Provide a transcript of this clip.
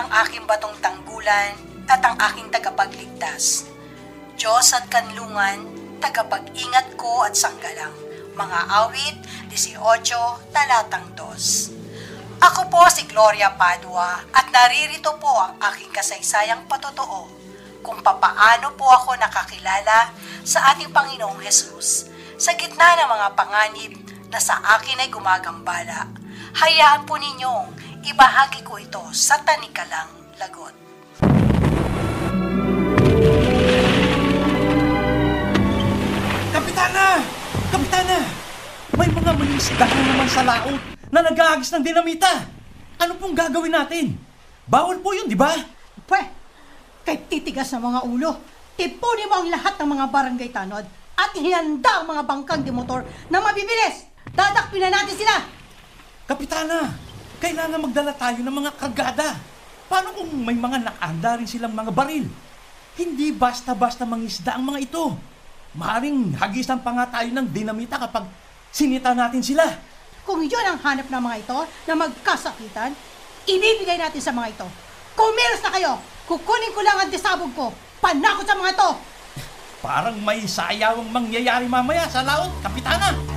ang aking batong tanggulan at ang aking tagapagligtas. Diyos at kanlungan, tagapag-ingat ko at sanggalang. Mga awit, 18, talatang 2. Ako po si Gloria Padua at naririto po ang aking kasaysayang patotoo kung papaano po ako nakakilala sa ating Panginoong Hesus sa gitna ng mga panganib na sa akin ay gumagambala. Hayaan po ninyong ibahagi ko ito sa Tanikalang Lagot. Kapitana! Kapitana! May mga mangisda na naman sa laot na nag-aagis ng dinamita. Ano pong gagawin natin? Bawal po yun, di ba? Kahit titigas na mga ulo, tipunin mo ang lahat ng mga barangay tanod at ihanda ang mga bangkang demotor na mabibilis. Dadakpin na natin sila. Kapitana, kailangan magdala tayo ng mga kargada. Paano kung may mga nakahanda rin silang mga baril? Hindi basta-basta mangisda ang mga ito. Maaring hagisan pa nga tayo ng dinamita kapag sinita natin sila. Kung yun ang hanap ng mga ito na magkasakitan, ibibigay natin sa mga ito. Kumilos na kayo! Kukunin ko lang ang disabog ko. Panakot sa mga ito! Parang may sayawang mangyayari mamaya sa laot, Kapitana.